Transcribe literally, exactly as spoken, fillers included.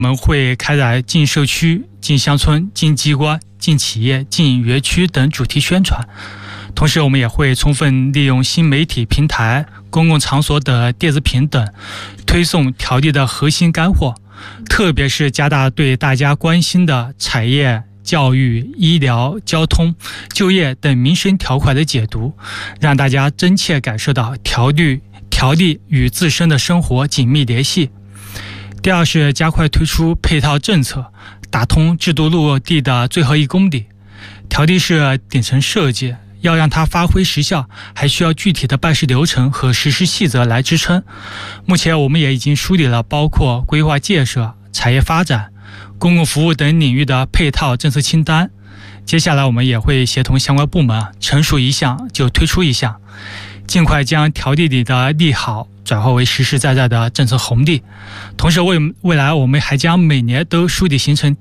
我们会开展进社区、进乡村、进机关、进企业、进园区等主题宣传。同时我们也会充分利用新媒体平台、公共场所的电子屏等，推送条例的核心干货，特别是加大对大家关心的产业、教育、医疗、交通、就业等民生条款的解读，让大家真切感受到条例条例与自身的生活紧密联系。第二是加快推出配套政策，打通制度落地的最后一公里。条例是顶层设计，要让它发挥实效，还需要具体的办事流程和实施细则来支撑。目前我们也已经梳理了包括规划建设、产业发展、公共服务等领域的配套政策清单。接下来我们也会协同相关部门，成熟一项就推出一项，尽快将条例里的利好转化为实实在在的政策红利。同时未未来我们还将每年都梳理形成